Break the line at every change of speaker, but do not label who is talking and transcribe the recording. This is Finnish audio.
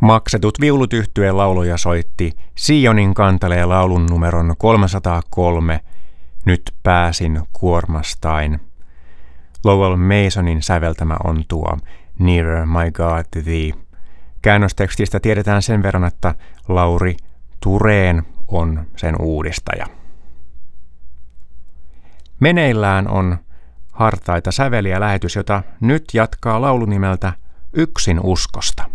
Maksetut viulut -yhtyeen lauluja soitti Sionin kantelee laulun numeron 303 Nyt pääsin kuormastain. Lowell Masonin säveltämä on tuo Nearer My God to Thee. Käännöstekstistä tiedetään sen verran, että Lauri Thurén on sen uudistaja. Meneillään on Hartaita säveliä -lähetys, jota nyt jatkaa laulu nimeltä Yksin uskosta.